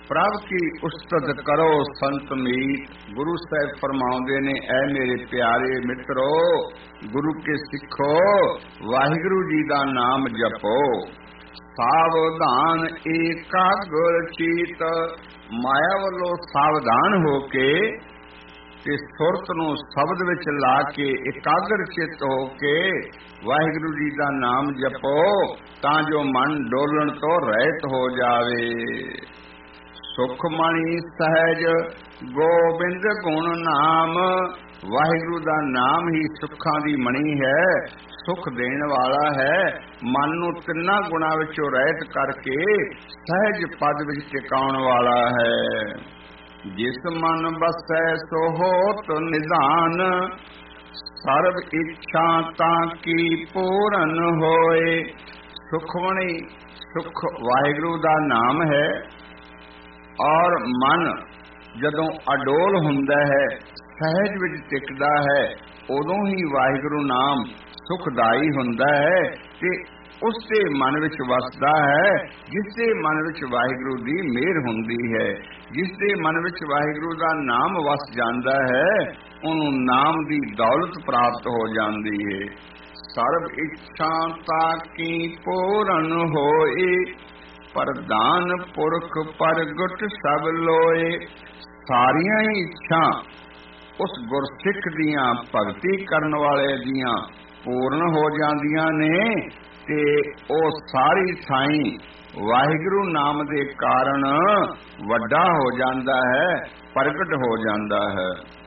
ਪ੍ਰਭ ਕੀ ਉਸਤਤ ਕਰੋ ਸੰਤ ਮੀਤ। ਗੁਰੂ ਸਾਹਿਬ ਫਰਮਾਉਂਦੇ ਨੇ, ਐ ਮੇਰੇ ਪਿਆਰੇ ਮਿੱਤਰੋ, ਗੁਰੂ ਕੇ ਸਿੱਖੋ, ਵਾਹਿਗੁਰੂ ਜੀ ਦਾ ਨਾਮ ਜਪੋ। ਸਾਵਧਾਨ ਏਕਾਗਰ ਚੀਤ, ਮਾਇਆ ਵੱਲੋਂ ਸਾਵਧਾਨ ਹੋ ਕੇ ਤੇ ਸੁਰਤ ਨੂੰ ਸ਼ਬਦ ਵਿੱਚ ਲਾ ਕੇ ਇਕਾਗਰ ਚਿੱਤ ਹੋ ਕੇ ਵਾਹਿਗੁਰੂ ਜੀ ਦਾ ਨਾਮ ਜਪੋ, ਤਾਂ ਜੋ ਮਨ ਡੋਲਣ ਤੋਂ ਰਹਿਤ ਹੋ ਜਾਵੇ। ਸੁਖਮਣੀ ਸਹਿਜ ਗੋਬਿੰਦ ਗੁਣ ਨਾਮ, ਵਾਹਿਗੁਰੂ ਦਾ ਨਾਮ ਹੀ ਸੁੱਖਾਂ ਦੀ ਮਣੀ ਹੈ, ਸੁਖ ਦੇਣ ਵਾਲਾ ਹੈ। ਮਨ ਨੂੰ ਤਿੰਨਾਂ ਗੁਣਾਂ ਵਿੱਚੋਂ ਰਹਿਤ ਕਰਕੇ ਸਹਿਜ ਪਦ ਵਿੱਚ ਟਿਕਾਉਣ ਵਾਲਾ ਹੈ। ਜਿਸ ਮਨ ਬਸੈ ਸੋ ਹੋਤ ਨਿਧਾਨ, ਸਰਬ ਇੱਛਾ ਤਾਂ ਕੀ ਪੂਰਨ ਹੋਏ। ਸੁਖਮਣੀ ਸੁਖ ਵਾਹਿਗੁਰੂ ਦਾ ਨਾਮ ਹੈ, ਔਰ ਮਨ ਜਦੋਂ ਅਡੋਲ ਹੁੰਦਾ ਹੈ, ਸਹਿਜ ਵਿੱਚ ਟਿਕਦਾ ਹੈ, ਉਦੋਂ ਹੀ ਵਾਹਿਗੁਰੂ ਨਾਮ ਸੁਖਦਾਈ ਹੁੰਦਾ ਹੈ ਤੇ ਉਸ ਦੇ ਮਨ ਵਿੱਚ ਵਸਦਾ ਹੈ ਜਿਸ ਦੇ ਮਨ ਵਿੱਚ ਵਾਹਿਗੁਰੂ ਦੀ ਮਿਹਰ ਹੁੰਦੀ ਹੈ। ਜਿਸ ਦੇ ਮਨ ਵਿੱਚ ਵਾਹਿਗੁਰੂ ਦਾ ਨਾਮ ਵਸ ਜਾਂਦਾ ਹੈ, ਉਹਨੂੰ ਨਾਮ ਦੀ ਦੌਲਤ ਪ੍ਰਾਪਤ ਹੋ ਜਾਂਦੀ ਹੈ। ਸਰਬ ਇੱਛਾ ਤਾਂ ਕੀ ਪੂਰਨ ਹੋਏ, ਪ੍ਰਧਾਨ ਪੁਰਖ ਪ੍ਰਗਟ ਸਭ ਲੋਏ। ਸਾਰੀਆਂ ਹੀ ਇੱਛਾ ਉਸ ਗੁਰਸਿੱਖ ਦੀਆਂ, ਭਗਤੀ ਕਰਨ ਵਾਲੇ ਦੀਆਂ ਪੂਰਨ ਹੋ ਜਾਂਦੀਆਂ ਨੇ ਤੇ ਉਹ ਸਾਰੀ ਥਾਈਂ ਵਾਹਿਗੁਰੂ ਨਾਮ ਦੇ ਕਾਰਨ ਵੱਡਾ ਹੋ ਜਾਂਦਾ ਹੈ, ਪ੍ਰਗਟ ਹੋ ਜਾਂਦਾ ਹੈ।